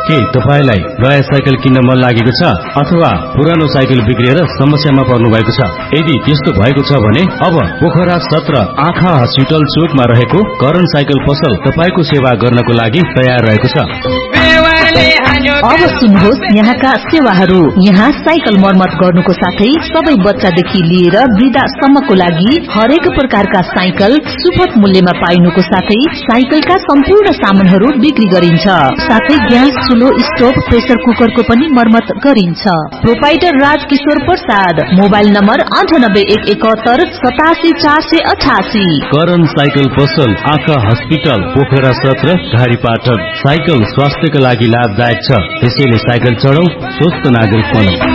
के तपाईलाई नयाँ साइकल किन्न मन लागेको छ अथवा पुरानो साइकल बिग्रिएर समस्यामा पर्नु भएको छ? यदि त्यस्तो भएको छ भने अब पोखरा 17 आँखा हस्पिटल चोकमा रहेको करण साइकल पसल तपाईको सेवा गर्नको लागि तयार रहेको छ। अब सुन्नुहोस् यहाँका सेवाहरू। यहाँ साइकल मर्मत गर्नुको साथै सबै बच्चादेखि लिएर वृद्धासम्मको लागि हरेक प्रकारका साइकल सुपथ मूल्यमा पाइनुको साथै साइकलका सम्पूर्ण सामानहरू बिक्री गरिन्छ। साथै ग्यास चुलो स्टोभ प्रेसर कुकरको पनि मर्मत गरिन्छ। Proprietor Rajkishore Prasad, mobile number 98 87 488। Karan cycle पसल आँखा हस्पिटल पोखरा 17 घारीपाटन। साइकल स्वास्थ्यका लागि लाभदायक छ, त्यसैले साइकल चढौं, स्वस्थ नागरिक बनौं।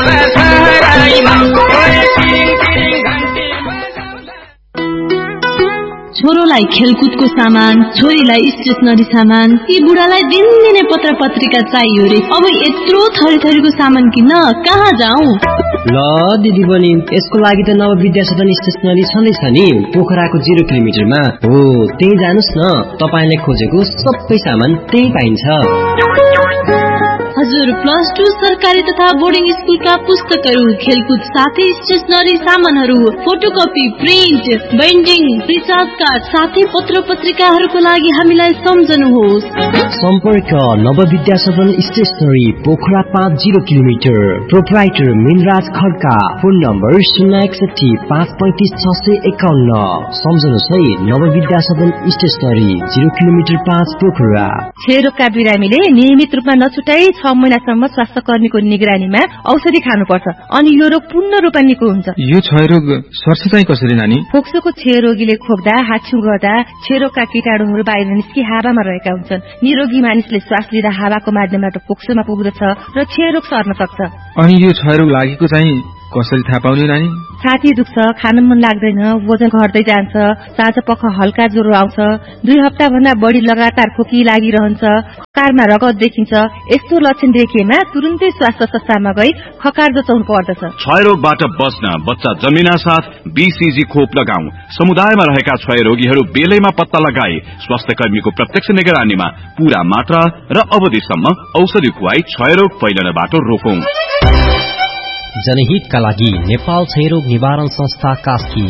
छोरोलाई खेलकुदको सामान, छोरीलाई स्टेशनरी सामान, ती बुढालाई दिनदिनै पत्र पत्रिका चाहियो रे। अब यत्रो थरी थरीको सामान किन्न कहाँ जाऊ? ल दिदी बहिनी, यसको लागि त नव विद्या सदन स्टेशनरी छँदैछ नि, पोखराको 0 किलोमिटरमा हो। त्यही जानुस् न, तपाईले खोजेको सबै सामान त्यही पाइन्छ। हजुर, +2 सरकारी तथा बोर्डिङ स्कुलका पुस्तकहरू, खेलकुद साथै स्टेशनरी सामानहरू, photocopy, print, binding, recharge card साथै पत्र पत्रिकाहरूको लागि हामीलाई सम्झनुहोस्। सम्पर्क नव विद्या सदन stationery Pokhara 50 kilometre. Proprietor Minraj Khadka. Phone number 061 535 651। सम्झनुहोस् है, नव विद्या सदन स्टेशनरी 0 किलोमिटर 5 पोखरा। क्षयरोगका बिरामीले नियमित रूपमा नछुटाई 6 महिनासम्म स्वास्थ्य कर्मीको निगरानीमा औषधि खानुपर्छ, अनि यो रोग पूर्ण रूपमा निको हुन्छ। यो क्षयरोग सर्छ चाहिँ कसरी नानी? फोक्सोको क्षयरोगीले खोक्दा, हाच्छिउँ गर्दा क्षयरोगका कीटाणुहरू बाहिर निस्कि हावामा रहेका हुन्छन्। निरोगी मानिसले श्वास लिँदा हावाको माध्यमबाट फोक्सोमा पुग्दछ र क्षयरोग सर्न सक्छ। अनि यो क्षयरोग लागेको चाहिँ कसरी थाहा पाउने नानी? छाती दुख्छ, खान मन लाग्दैन, वजन घट्दै जान्छ, साँझ पख हल्का ज्वरो आउँछ, 2 हप्ता भन्दा बढी लगातार खोकी लागिरहन्छ, खकारमा रगत देखिन्छ। यस्तो लक्षण देखिएमा तुरुन्तै स्वास्थ्य संस्थामा गई खकार जचाउनु पर्दछ। क्षयरोगबाट बच्न बच्चा जन्मिना साथ BCG खोप लगाऊ। समुदायमा रहेका क्षयरोगीहरू बेलैमा पत्ता लगाई स्वास्थ्य कर्मीको प्रत्यक्ष निगरानीमा पूरा मात्रा र अवधिसम्म औषधि खुवाई क्षयरोग फैलनबाट रोकौं। जनहितका लागि नेपाल क्षयरोग निवारण संस्था कास्की।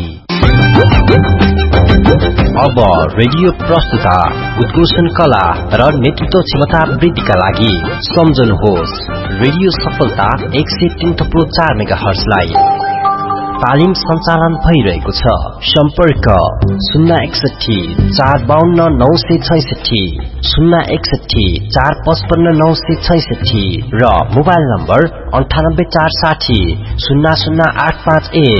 अब रेडियो प्रस्तुता उद्घोषण कला र नेतृत्व क्षमता वृद्धिका लागि सम्झनुहोस् रेडियो सफलता 103.4 मेगाहर्जलाई। तालिम सञ्चालन भइरहेको छ। सम्पर्क 061 452 966, 061 455 966 र मोबाइल नम्बर 98 460 00851।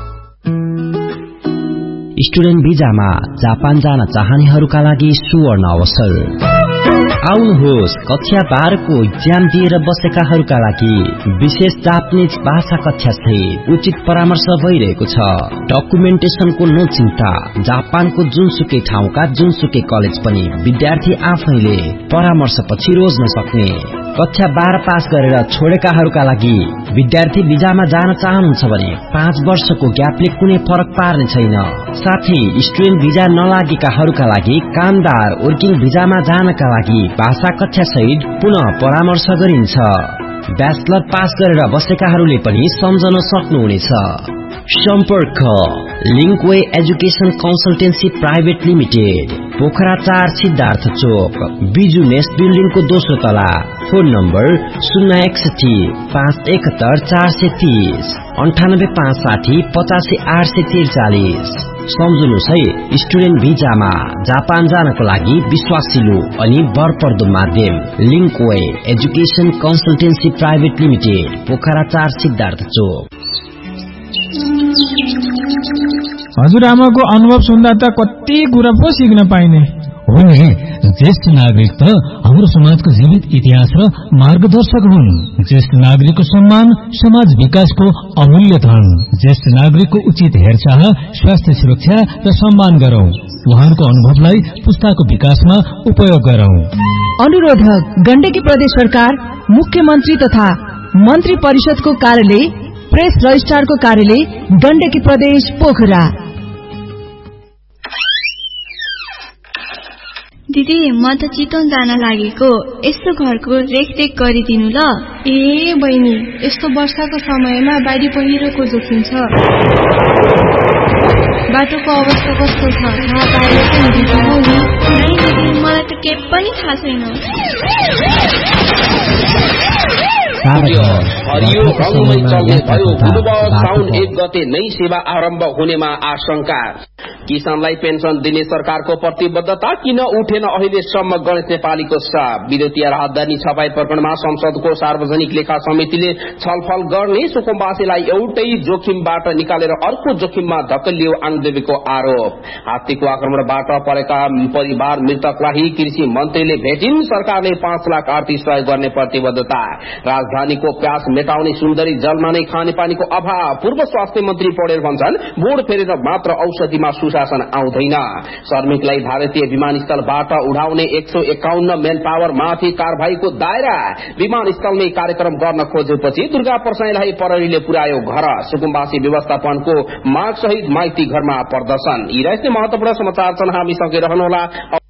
स्टुडेन्ट भिजामा जापान जान चाहनेहरूका लागि सुवर्ण अवसर। आउनुहोस्, कक्षा 12 को इक्जाम दिएर बसेकाहरूका लागि विशेष जापानिज भाषा कक्षा छ। उचित परामर्श भइरहेको छ। डकुमेन्टेसनको नचिन्ता। जापानको जुनसुकै ठाउँका जुनसुकै कलेज पनि विद्यार्थी आफैले परामर्शपछि रोज्न सक्ने। कक्षा 12 पास गरेर छोडेकाहरूका लागि विद्यार्थी भिजामा जान चाहनुहुन्छ भने 5 वर्षको ग्यापले कुनै फरक पार्ने छैन। साथै स्टुडेन्ट भिजा नलागेकाहरूका लागि कामदार वर्किङ भिजामा जानका लागि भाषा कक्षा सहित पुनः परामर्श गरिन्छ। ब्याचलर पास गरेर बसेकाहरूले पनि सम्झन सक्नुहुनेछ। सम्पर्क लिङ्कवे education consultancy private limited, Pokhara 4 Siddhartha चोक, बिजु नेस्ट बिल्डिङको दोस्रो तला। Phone number 061 571 430, 98 560 85 843। सम्झनुहोस् है, स्टुडेन्ट भिजामा जापान जानको लागि विश्वासिलो अनि भरपर्दो माध्यम लिङ्कवे education consultancy private limited, Pokhara 4 Siddhartha चोक। हजुरआमाको अनुभव सुन्दा त कति कुरा पो सिक्न पाइने हो नि। ज्येष्ठ नागरिक त हाम्रो समाजको जीवित इतिहास र मार्गदर्शक हुन्। ज्येष्ठ नागरिकको सम्मान समाज विकासको अमूल्य धन। ज्येष्ठ नागरिकको उचित हेरचाह, स्वास्थ्य सुरक्षा र सम्मान गरौं। उहाँहरूको अनुभवलाई पुस्ताको विकासमा उपयोग गरौं। अनुरोधक गण्डकी प्रदेश सरकार, मुख्यमन्त्री तथा मन्त्री परिषदको कार्यालय, प्रेस रजिस्ट्रारको कार्यालय, गण्डकी प्रदेश पोखरा। दिदी म त चितवन जान लागेको, यस्तो घरको रेखदेख गरिदिनु ल। ए बहिनी, यस्तो वर्षाको समयमा बाढी पहिरोको जोखिम छ। बाटोको अवस्था कस्तो छ थाहा पाएर पनि दिनु नि। नाइ दिदी, मलाई त केही पनि थाहा छैन। हरियो रङमै चल्ने भयो बुधबार साउन 1 गते नै सेवा आरम्भ हुनेमा आशंका। किसानलाई पेन्सन दिने सरकारको प्रतिबद्धता किन उठेन अहिलेसम्म? गणेश नेपालीको साप। विद्युतीय राहदानी छपाई प्रकरणमा संसदको सार्वजनिक लेखा समितिले छलफल गर्ने, सुकुम्बासीलाई एउटै जोखिमबाट निकालेर अर्को जोखिममा धकेलियो आङदेवीको आरोप। हात्तीको आक्रमणबाट परेका परिवार मृतकलाई कृषि मन्त्रीले भेटिन्, सरकारले 5 लाख आर्थिक सहयोग गर्ने प्रतिबद्धता। राजधानीको प्यास मेटाउने सुन्दरी जलमा नै खानेपानीको अभाव। पूर्व स्वास्थ्य मन्त्री पौडेल भन्छन् बोर्ड फेरेर मात्र औषधिमा सुशासन आउँदैन। श्रमिकलाई भारतीय विमानस्थलबाट उडाउने 151 मेन पावर माथि कारबाहीको दायरा। विमानस्थलमै कार्यक्रम गर्न खोजेपछि दुर्गा प्रसाईलाई प्रहरीले पुर्यायो घर। सुकुम्बासी व्यवस्थापनको माग सहित माइती घरमा प्रदर्शन। यी महत्वपूर्ण समाचार छन्, हामी सँगै रहनुहोला।